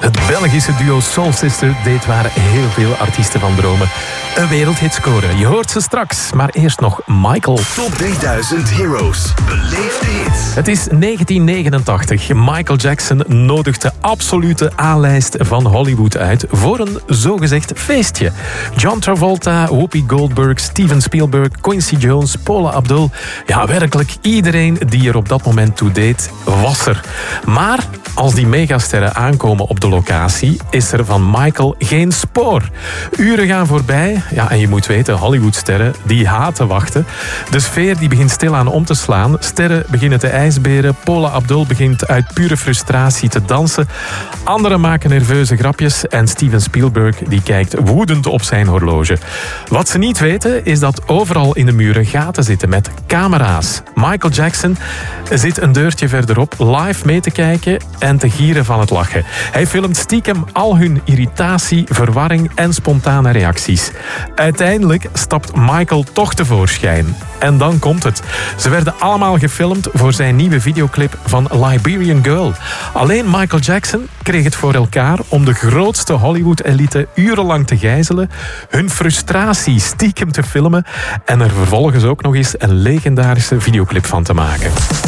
Het Belgische duo Soul Sister deed waar heel veel artiesten van dromen. Een wereldhit scoren. Je hoort ze straks, maar eerst nog Michael. Top 3000 Heroes. Beleefde hits. Het is 1989. Michael Jackson nodigt de absolute A-lijst van Hollywood uit voor een zogezegd feestje. John Travolta, Whoopi Goldberg, Steven Spielberg, Quincy Jones, Paula Abdul. Ja, werkelijk iedereen die er op dat moment toe deed, was er. Maar als die megasterren aankomen op de locatie, is er van Michael geen spoor. Uren gaan voorbij. Ja, en je moet weten, Hollywoodsterren, die haten wachten. De sfeer die begint stilaan om te slaan. Sterren beginnen te ijsberen. Paula Abdul begint uit pure frustratie te dansen. Anderen maken nerveuze grapjes. En Steven Spielberg die kijkt woedend op zijn horloge. Wat ze niet weten, is dat overal in de muren gaten zitten met camera's. Michael Jackson zit een deurtje verderop live mee te kijken en te gieren van het lachen. Hij filmt stiekem al hun irritatie, verwarring en spontane reacties. Uiteindelijk stapt Michael toch tevoorschijn. En dan komt het. Ze werden allemaal gefilmd voor zijn nieuwe videoclip van Liberian Girl. Alleen Michael Jackson kreeg het voor elkaar om de grootste Hollywood-elite urenlang te gijzelen, hun frustratie stiekem te filmen en er vervolgens ook nog eens een legendarische videoclip van te maken.